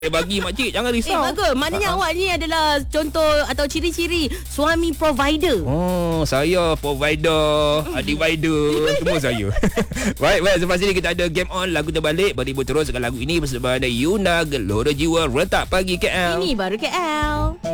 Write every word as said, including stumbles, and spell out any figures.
bagi makcik, jangan Eh risau. bagus. Maknanya Ha-ha. awak ni adalah contoh atau ciri-ciri suami provider. Oh, saya provider, divider, semua saya. Baik, baik. Selepas ini kita ada game on, lagu terbalik. Beribu terus dengan lagu ini bersama ada Yuna, Gelora Jiwa, Retak Pagi K L. Ini baru K L.